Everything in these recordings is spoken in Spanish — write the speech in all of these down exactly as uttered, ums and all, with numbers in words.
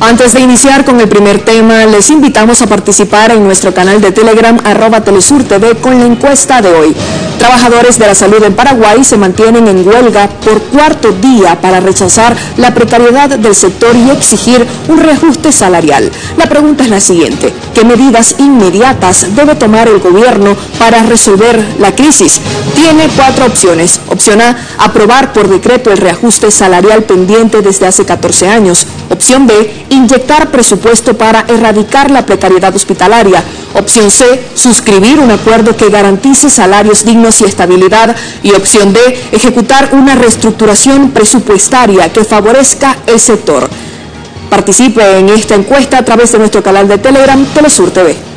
Antes de iniciar con el primer tema, les invitamos a participar en nuestro canal de Telegram, arroba Telesur T V, con la encuesta de hoy. Trabajadores de la salud en Paraguay se mantienen en huelga por cuarto día para rechazar la precariedad del sector y exigir un reajuste salarial. La pregunta es la siguiente: ¿qué medidas inmediatas debe tomar el gobierno para resolver la crisis? Tiene cuatro opciones. Opción A, aprobar por decreto el reajuste salarial pendiente desde hace catorce años. Opción B, inyectar presupuesto para erradicar la precariedad hospitalaria. Opción C, suscribir un acuerdo que garantice salarios dignos y estabilidad. Y opción D, ejecutar una reestructuración presupuestaria que favorezca el sector. Participe en esta encuesta a través de nuestro canal de Telegram, Telesur T V.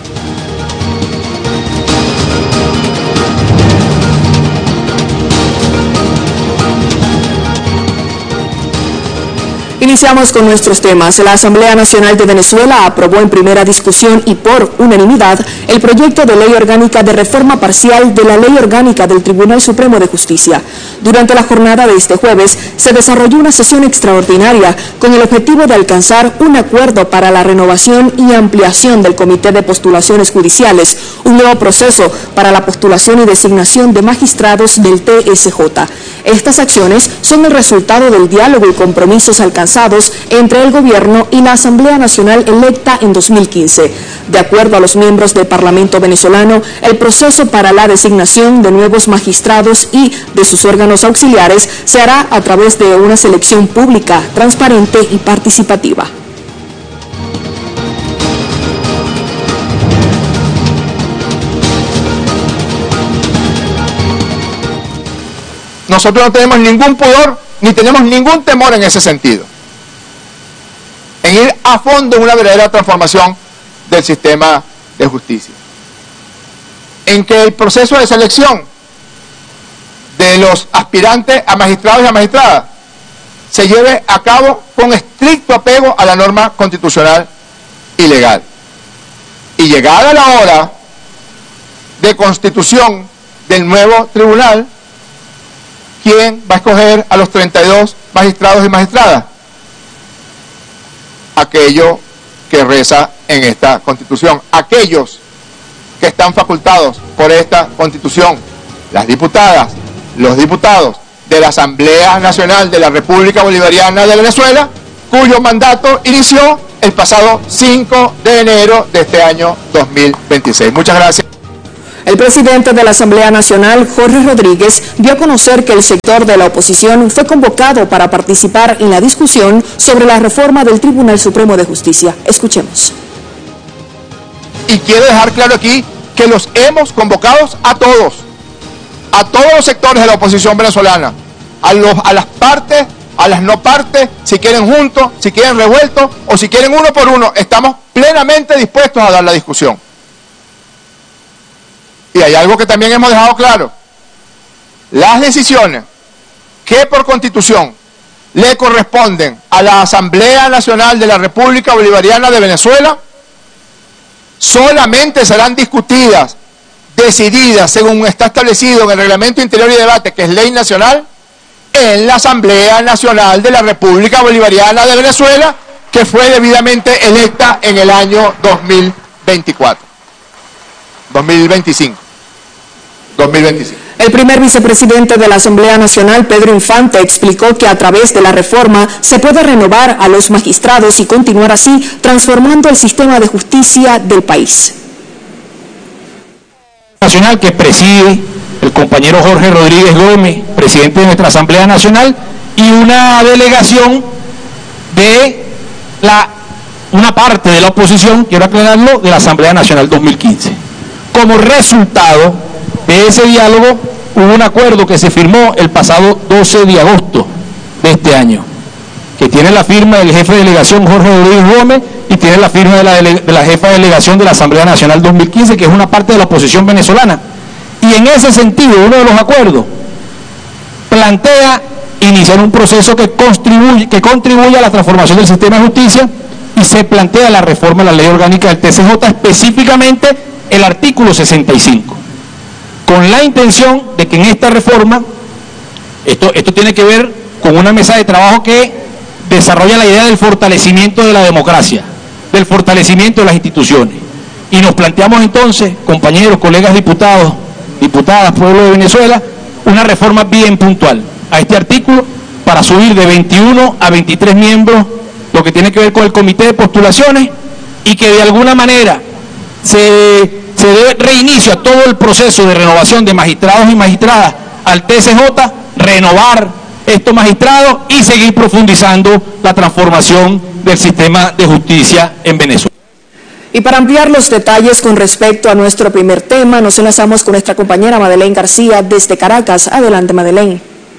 Iniciamos con nuestros temas. La Asamblea Nacional de Venezuela aprobó en primera discusión y por unanimidad el proyecto de ley orgánica de reforma parcial de la Ley Orgánica del Tribunal Supremo de Justicia. Durante la jornada de este jueves se desarrolló una sesión extraordinaria con el objetivo de alcanzar un acuerdo para la renovación y ampliación del Comité de Postulaciones Judiciales, un nuevo proceso para la postulación y designación de magistrados del T S J. Estas acciones son el resultado del diálogo y compromisos alcanzados entre el gobierno y la Asamblea Nacional electa en dos mil quince. De acuerdo a los miembros del Parlamento venezolano, el proceso para la designación de nuevos magistrados y de sus órganos auxiliares se hará a través de una selección pública, transparente y participativa. Nosotros no tenemos ningún pudor ni tenemos ningún temor en ese sentido, en ir a fondo en una verdadera transformación del sistema de justicia, en que el proceso de selección de los aspirantes a magistrados y a magistradas se lleve a cabo con estricto apego a la norma constitucional y legal. Y llegada la hora de constitución del nuevo tribunal, ¿quién va a escoger a los treinta y dos magistrados y magistradas? Aquello que reza en esta Constitución, aquellos que están facultados por esta Constitución, las diputadas, los diputados de la Asamblea Nacional de la República Bolivariana de Venezuela, cuyo mandato inició el pasado cinco de enero de este año dos mil veintiséis. Muchas gracias. El presidente de la Asamblea Nacional, Jorge Rodríguez, dio a conocer que el sector de la oposición fue convocado para participar en la discusión sobre la reforma del Tribunal Supremo de Justicia. Escuchemos. Y quiero dejar claro aquí que los hemos convocado a todos, a todos los sectores de la oposición venezolana, a, los, a las partes, a las no partes, si quieren juntos, si quieren revueltos o si quieren uno por uno. Estamos plenamente dispuestos a dar la discusión. Y hay algo que también hemos dejado claro: las decisiones que por Constitución le corresponden a la Asamblea Nacional de la República Bolivariana de Venezuela solamente serán discutidas, decididas, según está establecido en el Reglamento Interior y Debate, que es ley nacional, en la Asamblea Nacional de la República Bolivariana de Venezuela, que fue debidamente electa en el año dos mil veinticuatro. dos mil veinticinco. dos mil veinticinco. El primer vicepresidente de la Asamblea Nacional, Pedro Infante, explicó que a través de la reforma se puede renovar a los magistrados y continuar así transformando el sistema de justicia del país. Nacional que preside el compañero Jorge Rodríguez Gómez, presidente de nuestra Asamblea Nacional, y una delegación de la, una parte de la oposición, quiero aclararlo, de la Asamblea Nacional dos mil quince. Como resultado de ese diálogo hubo un acuerdo que se firmó el pasado doce de agosto de este año, que tiene la firma del jefe de delegación Jorge Rodríguez Gómez y tiene la firma de la, dele, de la jefa de delegación de la Asamblea Nacional dos mil quince, que es una parte de la oposición venezolana. Y en ese sentido, uno de los acuerdos plantea iniciar un proceso que contribuye, que contribuye a la transformación del sistema de justicia, y se plantea la reforma de la Ley Orgánica del T S J, específicamente el artículo sesenta y cinco, con la intención de que en esta reforma, esto, esto tiene que ver con una mesa de trabajo que desarrolla la idea del fortalecimiento de la democracia, del fortalecimiento de las instituciones. Y nos planteamos entonces, compañeros, colegas diputados, diputadas, pueblo de Venezuela, una reforma bien puntual a este artículo para subir de veintiuno a veintitrés miembros, lo que tiene que ver con el comité de postulaciones, y que de alguna manera se, se dé reinicio a todo el proceso de renovación de magistrados y magistradas al T S J, renovar estos magistrados y seguir profundizando la transformación del sistema de justicia en Venezuela. Y para ampliar los detalles con respecto a nuestro primer tema, nos enlazamos con nuestra compañera Madeleine García desde Caracas. Adelante, Madeleine.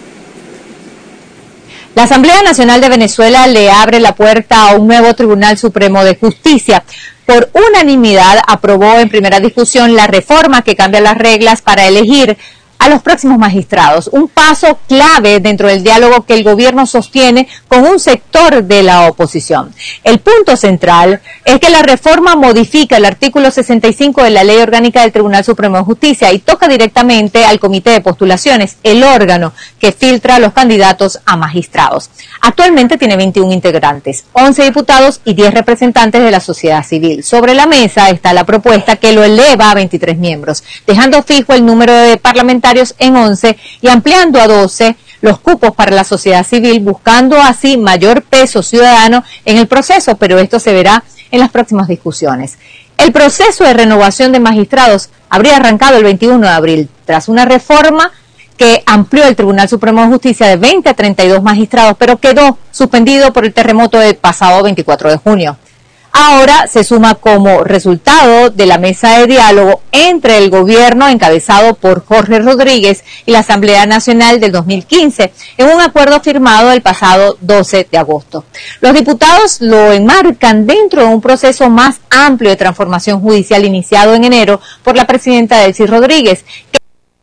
La Asamblea Nacional de Venezuela le abre la puerta a un nuevo Tribunal Supremo de Justicia. Por unanimidad aprobó en primera discusión la reforma que cambia las reglas para elegir a los próximos magistrados, un paso clave dentro del diálogo que el gobierno sostiene con un sector de la oposición. El punto central es que la reforma modifica el artículo sesenta y cinco de la Ley Orgánica del Tribunal Supremo de Justicia y toca directamente al Comité de Postulaciones, el órgano que filtra a los candidatos a magistrados. Actualmente tiene veintiún integrantes, once diputados y diez representantes de la sociedad civil. Sobre la mesa está la propuesta que lo eleva a veintitrés miembros, dejando fijo el número de parlamentarios en once y ampliando a doce los cupos para la sociedad civil, buscando así mayor peso ciudadano en el proceso, pero esto se verá en las próximas discusiones. El proceso de renovación de magistrados habría arrancado el veintiuno de abril, tras una reforma que amplió el Tribunal Supremo de Justicia de veinte a treinta y dos magistrados, pero quedó suspendido por el terremoto del pasado veinticuatro de junio. Ahora se suma como resultado de la mesa de diálogo entre el gobierno encabezado por Jorge Rodríguez y la Asamblea Nacional del dos mil quince, en un acuerdo firmado el pasado doce de agosto. Los diputados lo enmarcan dentro de un proceso más amplio de transformación judicial iniciado en enero por la presidenta Delcy Rodríguez, que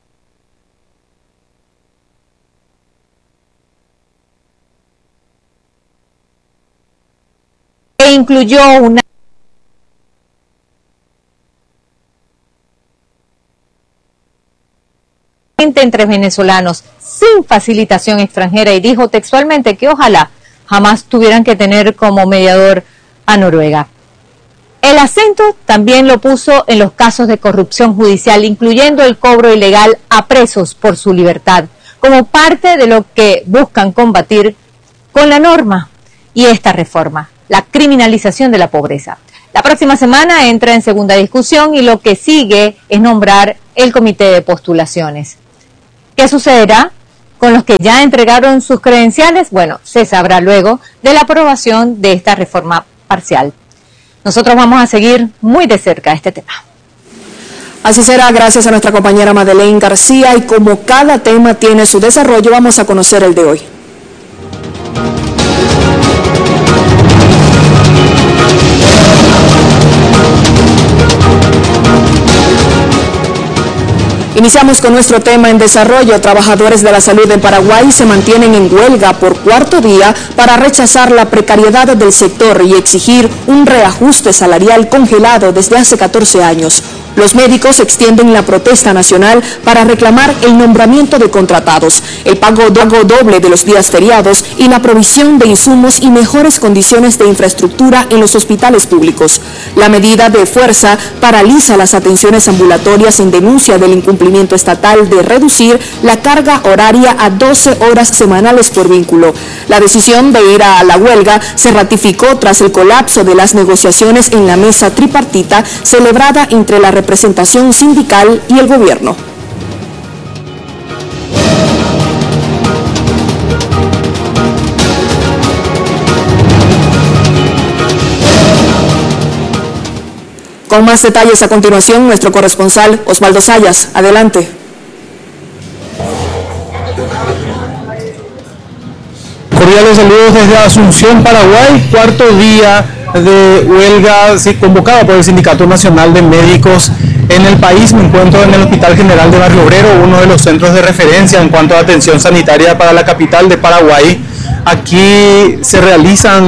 e incluyó una entre venezolanos sin facilitación extranjera, y dijo textualmente que ojalá jamás tuvieran que tener como mediador a Noruega. El acento también lo puso en los casos de corrupción judicial, incluyendo el cobro ilegal a presos por su libertad, como parte de lo que buscan combatir con la norma y esta reforma, la criminalización de la pobreza. La próxima semana entra en segunda discusión y lo que sigue es nombrar el comité de postulaciones. ¿Qué sucederá con los que ya entregaron sus credenciales? Bueno, se sabrá luego de la aprobación de esta reforma parcial. Nosotros vamos a seguir muy de cerca este tema. Así será, gracias a nuestra compañera Madeleine García, y como cada tema tiene su desarrollo, vamos a conocer el de hoy. Iniciamos con nuestro tema en desarrollo. Trabajadores de la salud en Paraguay se mantienen en huelga por cuarto día para rechazar la precariedad del sector y exigir un reajuste salarial congelado desde hace catorce años. Los médicos extienden la protesta nacional para reclamar el nombramiento de contratados, el pago doble de los días feriados y la provisión de insumos y mejores condiciones de infraestructura en los hospitales públicos. La medida de fuerza paraliza las atenciones ambulatorias en denuncia del incumplimiento estatal de reducir la carga horaria a doce horas semanales por vínculo. La decisión de ir a la huelga se ratificó tras el colapso de las negociaciones en la mesa tripartita celebrada entre la representación sindical y el gobierno. Con más detalles a continuación, nuestro corresponsal Osvaldo Sayas. Adelante. Cordiales saludos desde Asunción, Paraguay. Cuarto día de huelga convocada por el Sindicato Nacional de Médicos en el país. Me encuentro en el Hospital General de Barrio Obrero, uno de los centros de referencia en cuanto a atención sanitaria para la capital de Paraguay. Aquí se realizan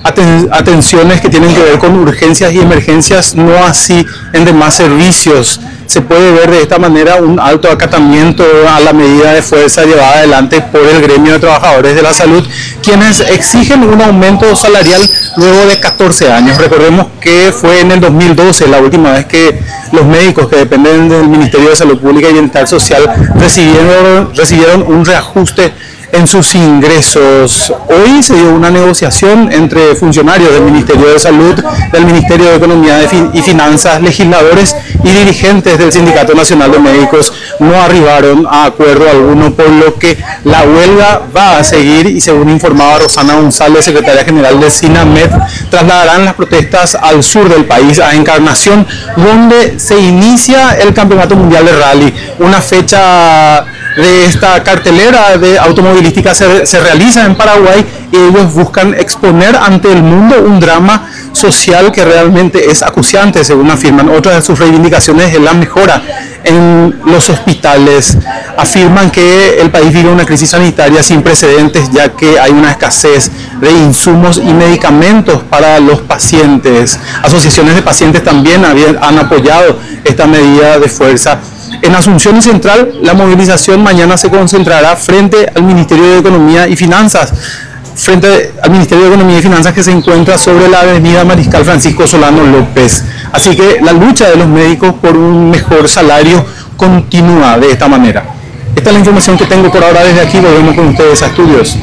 aten atenciones que tienen que ver con urgencias y emergencias, no así en demás servicios. Se puede ver de esta manera un alto acatamiento a la medida de fuerza llevada adelante por el gremio de trabajadores de la salud, quienes exigen un aumento salarial luego de catorce años. Recordemos que fue en el dos mil doce la última vez que los médicos que dependen del Ministerio de Salud Pública y Bienestar Social recibieron, recibieron un reajuste en sus ingresos. Hoy se dio una negociación entre funcionarios del Ministerio de Salud, del Ministerio de Economía y Finanzas, legisladores y dirigentes del Sindicato Nacional de Médicos. No arribaron a acuerdo alguno, por lo que la huelga va a seguir y, según informaba Rosana González, secretaria general de SINAMED, trasladarán las protestas al sur del país, a Encarnación, donde se inicia el Campeonato Mundial de Rally. Una fecha de esta cartelera de automovilística se, se realiza en Paraguay y ellos buscan exponer ante el mundo un drama social que realmente es acuciante, según afirman. Otra de sus reivindicaciones es la mejora en los hospitales. Afirman que el país vive una crisis sanitaria sin precedentes, ya que hay una escasez de insumos y medicamentos para los pacientes. Asociaciones de pacientes también habían, han apoyado esta medida de fuerza. En Asunción y Central, la movilización mañana se concentrará frente al Ministerio de Economía y Finanzas, frente al Ministerio de Economía y Finanzas que se encuentra sobre la avenida Mariscal Francisco Solano López. Así que la lucha de los médicos por un mejor salario continúa de esta manera. Esta es la información que tengo por ahora desde aquí. Volvemos con ustedes a estudios.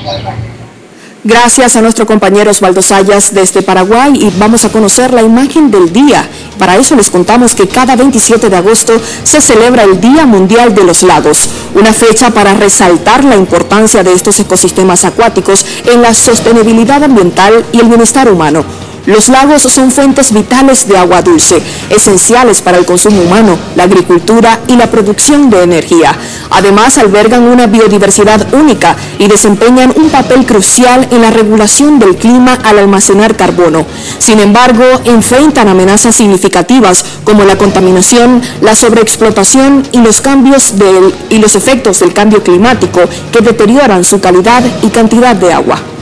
Gracias a nuestro compañero Osvaldo Sayas desde Paraguay, y vamos a conocer la imagen del día. Para eso les contamos que cada veintisiete de agosto se celebra el Día Mundial de los Lagos, una fecha para resaltar la importancia de estos ecosistemas acuáticos en la sostenibilidad ambiental y el bienestar humano. Los lagos son fuentes vitales de agua dulce, esenciales para el consumo humano, la agricultura y la producción de energía. Además, albergan una biodiversidad única y desempeñan un papel crucial en la regulación del clima al almacenar carbono. Sin embargo, enfrentan amenazas significativas como la contaminación, la sobreexplotación y los cambios del, y los efectos del cambio climático que deterioran su calidad y cantidad de agua.